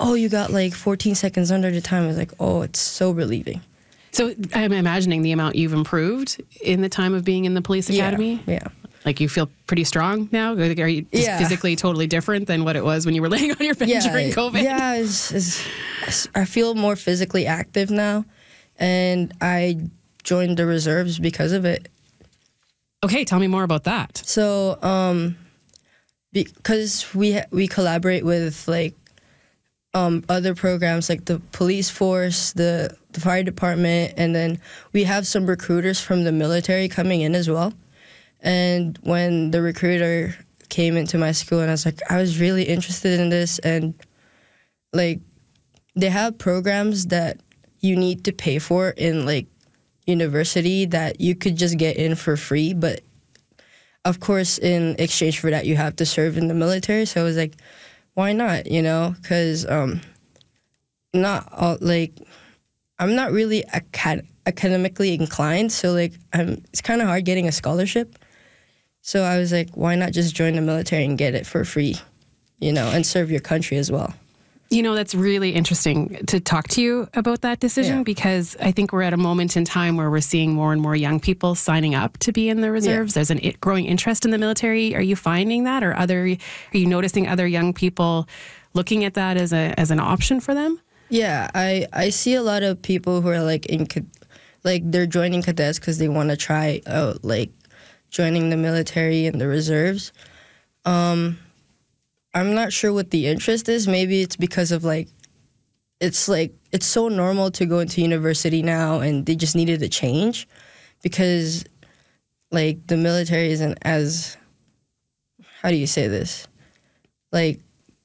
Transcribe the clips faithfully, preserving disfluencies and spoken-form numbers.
oh, you got like fourteen seconds under the time. I was like, oh, it's so relieving. So I'm imagining the amount you've improved in the time of being in the police academy. Yeah. yeah. Like you feel pretty strong now? Are you just Yeah. physically totally different than what it was when you were laying on your bed Yeah, during COVID? yeah, it's, it's, I feel more physically active now, and I joined the reserves because of it. Okay, tell me more about that. So, um, because we ha- we collaborate with like um, other programs like the police force, the, the fire department, and then we have some recruiters from the military coming in as well. And when the recruiter came into my school, and I was like, I was really interested in this, and like they have programs that you need to pay for in like university that you could just get in for free, but of course in exchange for that you have to serve in the military. So I was like, why not, you know, because um not all, like I'm not really acad- academically inclined, so like I'm it's kind of hard getting a scholarship. So I was like, why not just join the military and get it for free, you know, and serve your country as well. You know, that's really interesting to talk to you about that decision Yeah. because I think we're at a moment in time where we're seeing more and more young people signing up to be in the reserves. Yeah. There's an it, growing interest in the military. Are you finding that, or other? Are you noticing other young people looking at that as a as an option for them? Yeah, I, I see a lot of people who are like in like they're joining cadets because they want to try out like joining the military and the reserves. Um, I'm not sure what the interest is. Maybe it's because of like, it's like, it's so normal to go into university now and they just needed a change because like the military isn't as, how do you say this? Like,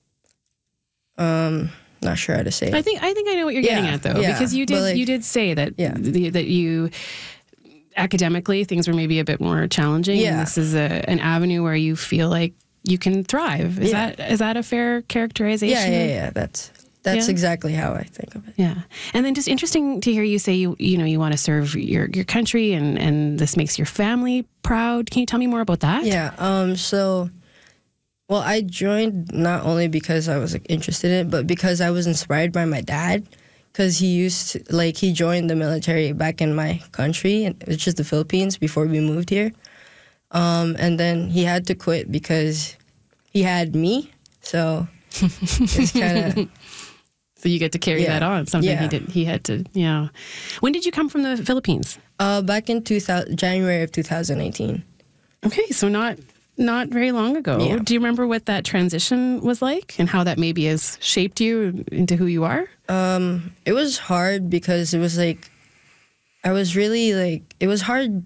um, not sure how to say it. I think I think I know what you're getting Yeah, at though, yeah, because you did like, you did say that yeah. the, that you academically things were maybe a bit more challenging. Yeah. And this is a, an avenue where you feel like you can thrive. Is Yeah. that is that a fair characterization? Yeah, yeah, yeah. That's that's Yeah? exactly how I think of it. Yeah. And then just interesting to hear you say you you know you want to serve your, your country and, and this makes your family proud. Can you tell me more about that? Yeah. Um. So, well, I joined not only because I was like interested in it, but because I was inspired by my dad. Because he used to, like he joined the military back in my country, which is the Philippines, before we moved here. Um. And then he had to quit because he had me. So it's kind of. So you get to carry Yeah. that on. Something Yeah. he did. He had to. Yeah. When did you come from the Philippines? Uh, back in two thousand, January of two thousand eighteen. Okay, so not not very long ago. Yeah. Do you remember what that transition was like and how that maybe has shaped you into who you are? Um, it was hard because it was like, I was really like, it was hard,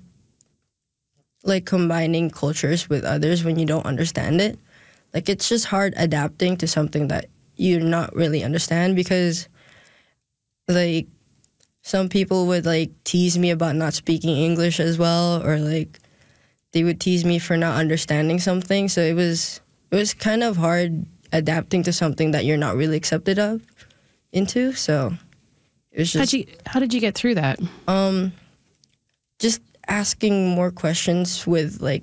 like combining cultures with others when you don't understand it. Like it's just hard adapting to something that you not really understand because, like, some people would like tease me about not speaking English as well, or like they would tease me for not understanding something. So it was it was kind of hard adapting to something that you're not really accepted of into. So it was How'd just you, how did you get through that? um just asking more questions with like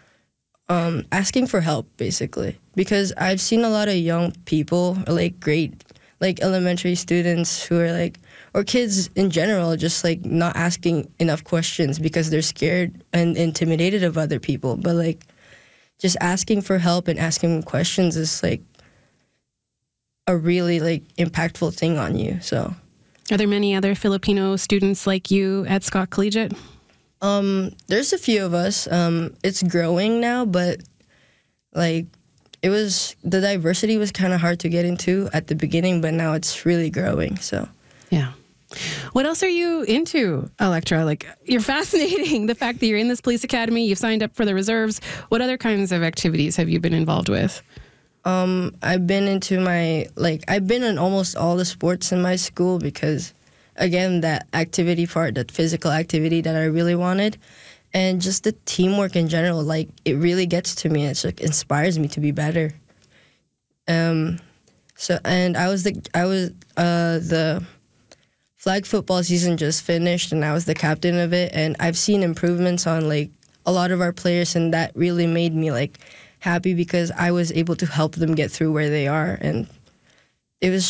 um asking for help basically, because I've seen a lot of young people, like great like elementary students who are like, or kids in general, just like not asking enough questions because they're scared and intimidated of other people. But like just asking for help and asking questions is like a really like impactful thing on you. So Are there many other Filipino students like you at Scott Collegiate? um there's a few of us. Um it's growing now, but like it was, the diversity was kind of hard to get into at the beginning, but now it's really growing. So Yeah. What else are you into, Electra? Like, you're fascinating. The fact that you're in this police academy, you've signed up for the reserves. What other kinds of activities have you been involved with? Um, I've been into my, like, I've been in almost all the sports in my school because, again, that activity part, that physical activity that I really wanted, and just the teamwork in general, like, it really gets to me. It's like, inspires me to be better. Um, so, and I was the, I was, uh, the flag football season just finished, and I was the captain of it, and I've seen improvements on, like, a lot of our players, and that really made me, like, happy because I was able to help them get through where they are, and it was